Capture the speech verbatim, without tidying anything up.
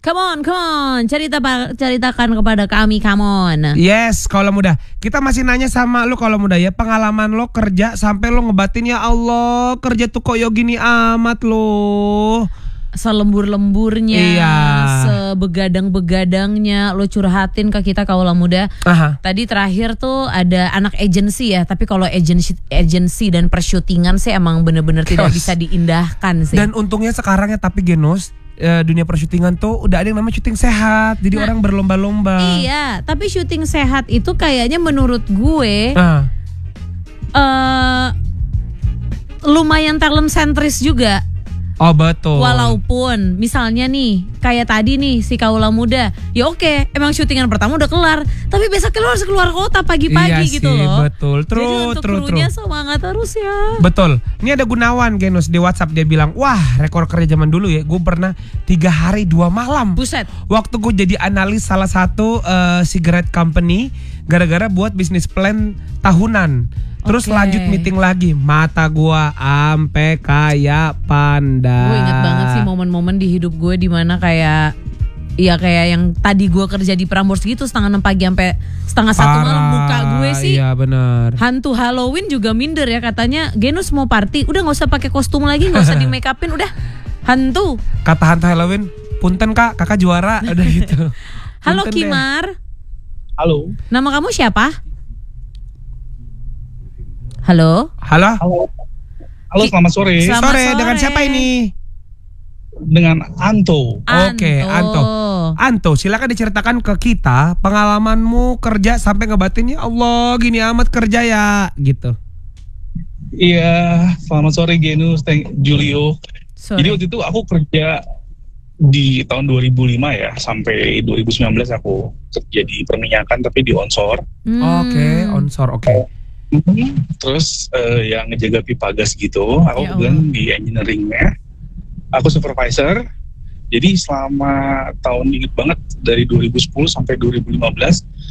Come on, come on, cerita ceritakan kepada kami, come on. Yes, kalau muda. Kita masih nanya sama lu kalau muda ya, pengalaman lo kerja sampai lo ngebatin ya Allah, kerja tuh kok yo gini amat lo. Selembur-lemburnya, iya. sebegadang-begadangnya lo curhatin ke kita kaula muda. Aha. Tadi terakhir tuh ada anak agensi ya, tapi kalau agensi agensi dan persyutingan sih emang bener-bener tidak bisa diindahkan sih. Dan untungnya sekarang ya tapi Genos, eh, dunia persyutingan tuh udah ada yang namanya syuting sehat, jadi nah, orang berlomba-lomba. Iya, tapi syuting sehat itu kayaknya menurut gue ah. uh, lumayan talent sentris juga. Oh betul. Walaupun misalnya nih kayak tadi nih si kaula muda, ya oke emang syutingan pertama udah kelar, tapi besok keluar keluar kota pagi-pagi iya gitu sih, loh. Betul. True, jadi untuk true, krunya true. semangat terus ya. Betul. Ini ada Gunawan Genos di WhatsApp, dia bilang, wah rekor kerja zaman dulu ya, gue pernah tiga hari dua malam. Buset. Waktu gue jadi analis salah satu uh, cigarette company, gara-gara buat bisnis plan tahunan. Terus okay. lanjut meeting lagi, mata gua ampe kayak panda. Gue inget banget sih momen-momen di hidup gue dimana kayak, ya kayak yang tadi gue kerja di Prambors gitu setengah enam pagi sampai setengah satu malam, muka gue sih. Iya benar. Hantu Halloween juga minder ya katanya. Genus mau party, udah nggak usah pakai kostum lagi, nggak usah di make upin, udah hantu. Kata hantu Halloween, punten kak, kakak juara, udah gitu. Halo punten Kimar. Deh. Halo. Nama kamu siapa? Halo. Halo. Halo. Halo, selamat sore. Selamat sore. sore. Dengan siapa ini? Dengan Anto. Oke, Anto. Anto, silakan diceritakan ke kita pengalamanmu kerja sampai ngebatin ya Allah gini amat kerja ya, gitu. Iya, selamat sore Genus, thank Julio. Sorry. Jadi waktu itu aku kerja di tahun dua ribu lima ya, sampai dua ribu sembilan belas aku kerja di perminyakan tapi di onshore. Hmm. Oke, okay, onshore, oke. Okay. Terus uh, yang ngejaga pipa gas gitu, aku Ya kebetulan di engineeringnya, aku supervisor. Jadi selama tahun inget banget dari dua ribu sepuluh sampai dua ribu lima belas